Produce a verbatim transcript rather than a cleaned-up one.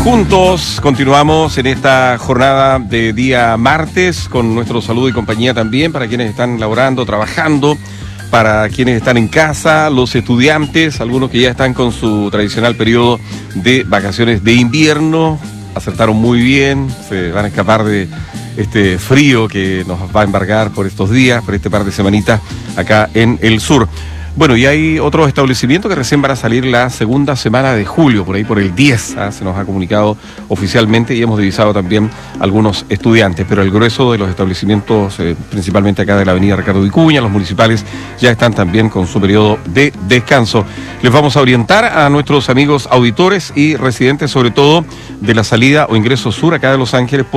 Juntos continuamos en esta jornada de día martes con nuestro saludo y compañía también para quienes están laborando, trabajando, para quienes están en casa, los estudiantes, algunos que ya están con su tradicional periodo de vacaciones de invierno, acertaron muy bien, se van a escapar de este frío que nos va a embargar por estos días, por este par de semanitas acá en el sur. Bueno, y hay otros establecimientos que recién van a salir la segunda semana de julio, por ahí por el diez, ¿eh? Se nos ha comunicado oficialmente y hemos divisado también algunos estudiantes, pero el grueso de los establecimientos, eh, principalmente acá de la avenida Ricardo Vicuña, los municipales, ya están también con su periodo de descanso. Les vamos a orientar a nuestros amigos auditores y residentes, sobre todo de la salida o ingreso sur acá de Los Ángeles,